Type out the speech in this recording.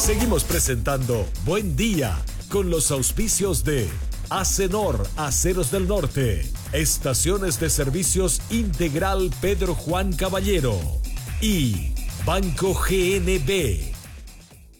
Seguimos presentando Buen Día con los auspicios de Acenor, Aceros del Norte, Estaciones de Servicios Integral Pedro Juan Caballero y Banco GNB.